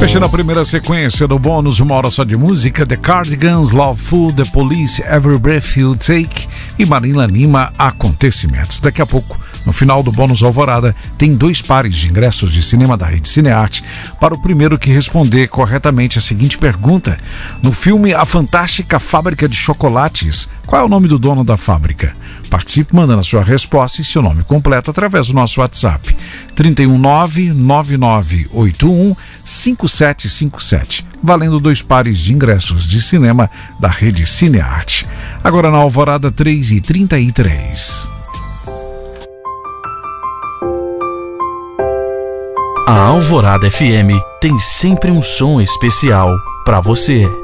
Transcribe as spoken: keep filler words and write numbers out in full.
Fechando a primeira sequência do bônus, uma hora só de música, The Cardigans, Love Food, The Police, Every Breath You Take e Marina Lima, Acontecimentos. Daqui a pouco, no final do bônus Alvorada, tem dois pares de ingressos de cinema da Rede Cinearte para o primeiro que responder corretamente a seguinte pergunta. No filme A Fantástica Fábrica de Chocolates, qual é o nome do dono da fábrica? Participe mandando a sua resposta e seu nome completo através do nosso WhatsApp trinta e um nove, nove nove oito um, cinco sete cinco sete, valendo dois pares de ingressos de cinema da Rede Cinearte. Agora na Alvorada, três e trinta e três. A Alvorada F M tem sempre um som especial para você.